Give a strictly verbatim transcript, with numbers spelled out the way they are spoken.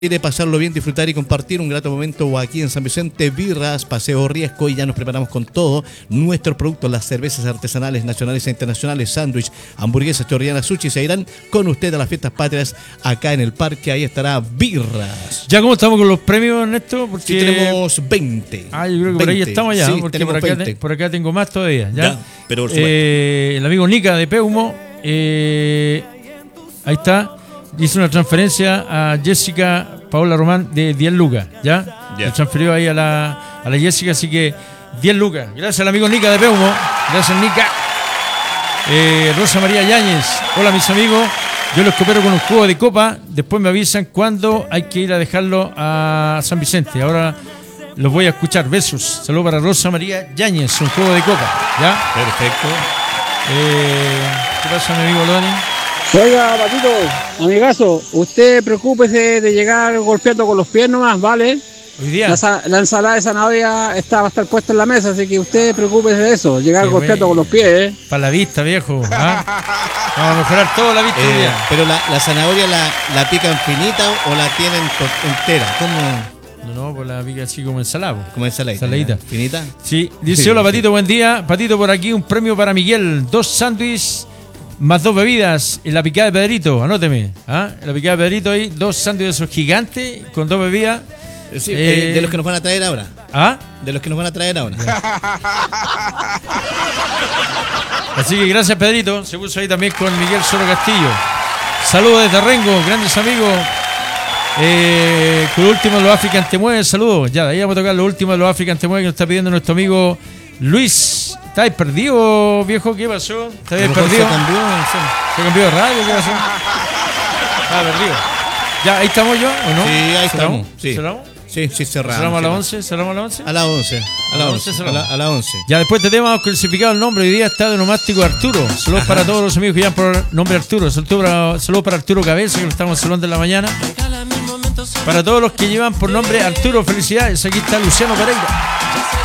Quiere pasarlo bien, disfrutar y compartir un grato momento aquí en San Vicente, Birras, Paseo Riesco, y ya nos preparamos con todo nuestros productos, las cervezas artesanales nacionales e internacionales, sándwich, hamburguesas, chorrianas, sushi, se irán con usted a las fiestas patrias acá en el parque, ahí estará Birras. ¿Ya cómo estamos con los premios, Ernesto? Porque Sí, tenemos veinte. Ah, yo creo que por ahí estamos ya, sí, porque por acá, te, por acá tengo más todavía. Ya, ya pero eh, el amigo Nica de Peumo, eh, ahí está. Hizo una transferencia a Jessica Paola Román de diez lucas, ¿ya? Yeah. Le transfirió ahí a la, a la Jessica, así que diez lucas. Gracias al amigo Nica de Peumo. Gracias, Nica. Eh, Rosa María Yáñez. Hola, mis amigos. Yo los coopero con un juego de copa. Después me avisan cuándo hay que ir a dejarlo a San Vicente. Ahora los voy a escuchar. Besos. Saludos para Rosa María Yáñez. Un juego de copa, ¿ya? Perfecto. Eh, ¿Qué pasa, mi amigo Loni? Oiga, Patito, amigazo, usted preocúpese de llegar golpeando con los pies nomás, ¿vale? Hoy día. La, la ensalada de zanahoria está, va a estar puesta en la mesa, así que usted preocúpese de eso, llegar Qué golpeando bueno. con los pies, ¿eh? Para la vista, viejo. ¿Ah? Vamos a mejorar toda la vista hoy Eh, día. pero la, la zanahoria la, la pican finita o la tienen to- entera, ¿cómo? No, no, pues la pica así como ensalada. pues. Como ensaladita. Ensaladita. ¿Ya? ¿Finita? Sí, dice Sí, hola sí. Patito, buen día. Patito, por aquí un premio para Miguel. Dos sándwiches más dos bebidas en la picada de Pedrito. Anóteme. ¿Ah? En la picada de Pedrito hay dos sándwiches esos gigantes con dos bebidas. Sí, Eh, eh, de los que nos van a traer ahora. ¿Ah? De los que nos van a traer ahora. Así que gracias, Pedrito. Se puso ahí también con Miguel Soro Castillo. Saludos desde Rengo, grandes amigos. Eh, con lo último de los African Te Mueve, saludos. Ya, de ahí vamos a tocar lo último de los African Te Mueve que nos está pidiendo nuestro amigo Luis. ¿Estáis perdido, viejo? ¿Qué pasó? ¿Estáis A lo mejor perdido? se cambió, no sé. ¿Se cambió de radio? ¿Qué pasó? Ah, perdido. Ya, ahí estamos yo, ¿o no? Sí, ahí ¿Cerramos? estamos. Sí. ¿Cerramos? Sí, sí, cerramos. ¿Cerramos a las cerramos. once? ¿Cerramos a las once? A las once. A las once. A cerramos. la- a las once. Ya después de tema hemos clasificado el nombre. Hoy día está de nomástico Arturo. Saludos para todos los amigos que llaman por nombre Arturo. Saludos para, saludos para Arturo Cabeza, que lo estamos saludando en la mañana. Para todos los que llevan por nombre Arturo, felicidades. Aquí está Luciano Pereira.